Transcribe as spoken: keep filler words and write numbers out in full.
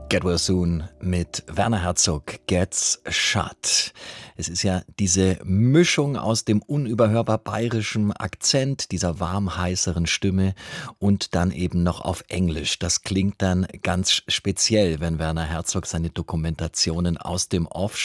Get Well Soon mit Werner Herzog, Gets Shut. Es ist ja diese Mischung aus dem unüberhörbar bayerischen Akzent, dieser warm heißeren Stimme und dann eben noch auf Englisch. Das klingt dann ganz speziell, wenn Werner Herzog seine Dokumentationen aus dem Off